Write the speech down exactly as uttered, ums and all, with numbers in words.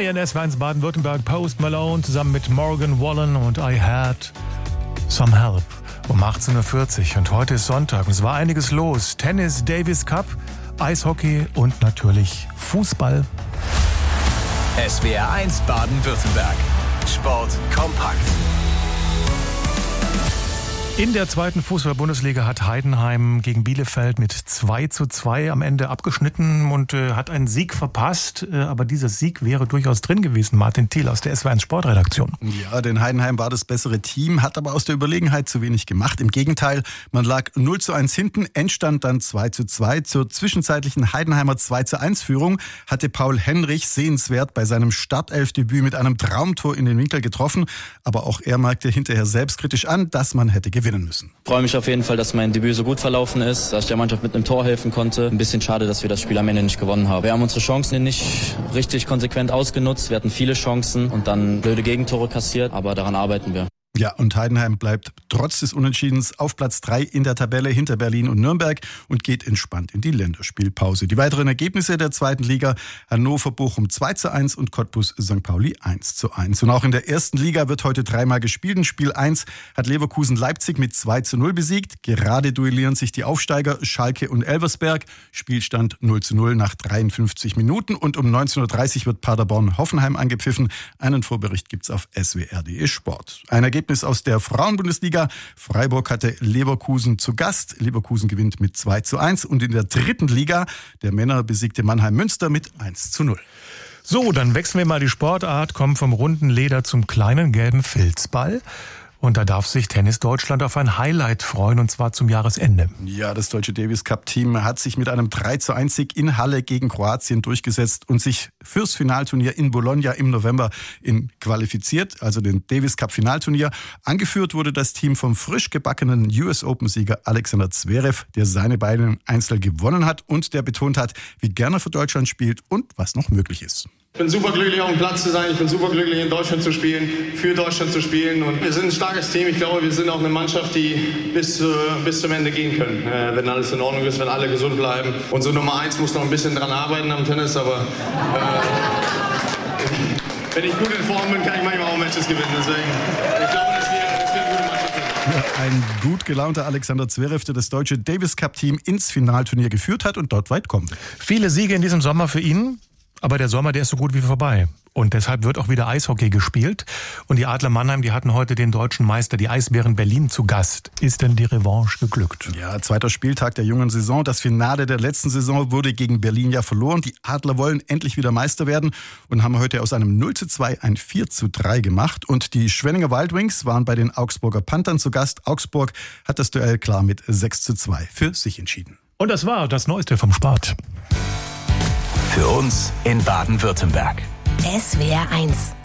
Neu in S W R eins Baden-Württemberg, Post Malone zusammen mit Morgan Wallen und I Had Some Help um achtzehn Uhr vierzig. Und heute ist Sonntag und es war einiges los. Tennis, Davis Cup, Eishockey und natürlich Fußball. S W R eins Baden-Württemberg. Sport kompakt. In der zweiten Fußball-Bundesliga hat Heidenheim gegen Bielefeld mit zwei zu zwei am Ende abgeschnitten und äh, hat einen Sieg verpasst. Äh, aber dieser Sieg wäre durchaus drin gewesen. Martin Thiel aus der S W R eins Sportredaktion. Ja, denn Heidenheim war das bessere Team, hat aber aus der Überlegenheit zu wenig gemacht. Im Gegenteil, man lag null zu eins hinten, Endstand dann zwei zu zwei. Zur zwischenzeitlichen Heidenheimer zwei zu eins Führung hatte Paul Henrich sehenswert bei seinem Startelfdebüt mit einem Traumtor in den Winkel getroffen. Aber auch er merkte hinterher selbstkritisch an, dass man hätte gewinnen müssen. Ich freue mich auf jeden Fall, dass mein Debüt so gut verlaufen ist, dass ich der Mannschaft mit einem Tor helfen konnte. Ein bisschen schade, dass wir das Spiel am Ende nicht gewonnen haben. Wir haben unsere Chancen nicht richtig konsequent ausgenutzt. Wir hatten viele Chancen und dann blöde Gegentore kassiert, aber daran arbeiten wir. Ja, und Heidenheim bleibt trotz des Unentschiedens auf Platz drei in der Tabelle hinter Berlin und Nürnberg und geht entspannt in die Länderspielpause. Die weiteren Ergebnisse der zweiten Liga: Hannover-Bochum zwei zu eins und Cottbus-Sankt Pauli eins zu eins. Und auch in der ersten Liga wird heute dreimal gespielt. In Spiel eins hat Leverkusen Leipzig mit zwei zu null besiegt. Gerade duellieren sich die Aufsteiger Schalke und Elversberg. Spielstand null zu null nach dreiundfünfzig Minuten. Und um neunzehn Uhr dreißig wird Paderborn-Hoffenheim angepfiffen. Einen Vorbericht gibt's auf s w r punkt d e Sport. Ein Ergebnis aus der Frauenbundesliga. Freiburg hatte Leverkusen zu Gast. Leverkusen gewinnt mit zwei zu eins. Und in der dritten Liga der Männer besiegte Mannheim Münster mit eins zu null. So, dann wechseln wir mal die Sportart, kommen vom runden Leder zum kleinen gelben Filzball. Und da darf sich Tennis Deutschland auf ein Highlight freuen, und zwar zum Jahresende. Ja, das deutsche Davis Cup Team hat sich mit einem drei zu eins Sieg in Halle gegen Kroatien durchgesetzt und sich fürs Finalturnier in Bologna im November in qualifiziert, also den Davis Cup Finalturnier. Angeführt wurde das Team vom frisch gebackenen U S Open-Sieger Alexander Zverev, der seine beiden Einzel gewonnen hat und der betont hat, wie gerne er für Deutschland spielt und was noch möglich ist. Ich bin superglücklich, auf dem Platz zu sein. Ich bin superglücklich, in Deutschland zu spielen, für Deutschland zu spielen. Und wir sind ein starkes Team. Ich glaube, wir sind auch eine Mannschaft, die bis, äh, bis zum Ende gehen können. Äh, wenn alles in Ordnung ist, wenn alle gesund bleiben. Unsere Nummer eins muss noch ein bisschen dran arbeiten am Tennis, aber äh, wenn ich gut in Form bin, kann ich manchmal auch Matches gewinnen. Deswegen, ich glaube, dass wir, dass wir eine gute Mannschaft sind. Ja, ein gut gelaunter Alexander Zverev, der das deutsche Davis Cup Team ins Finalturnier geführt hat und dort weit kommt. Viele Siege in diesem Sommer für ihn. Aber der Sommer, der ist so gut wie vorbei. Und deshalb wird auch wieder Eishockey gespielt. Und die Adler Mannheim, die hatten heute den deutschen Meister, die Eisbären Berlin, zu Gast. Ist denn die Revanche geglückt? Ja, zweiter Spieltag der jungen Saison. Das Finale der letzten Saison wurde gegen Berlin ja verloren. Die Adler wollen endlich wieder Meister werden und haben heute aus einem null zu zwei ein vier zu drei gemacht. Und die Schwenninger Wild Wings waren bei den Augsburger Panthern zu Gast. Augsburg hat das Duell klar mit sechs zu zwei für sich entschieden. Und das war das Neueste vom Sport. Für uns in Baden-Württemberg. S W R eins